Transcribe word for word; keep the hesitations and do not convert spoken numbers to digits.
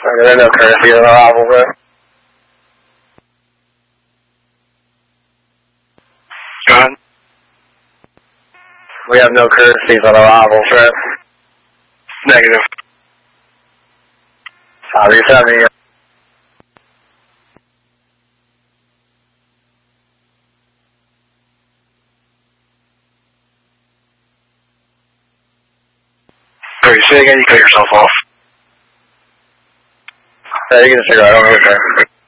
There are no courtesies on arrival, bro. Go ahead. We have no courtesies on arrival, sir. Negative. Sorry, seventy. Sorry, say again, you cut yourself off. Yeah, you can just figure out, I don't know, sir.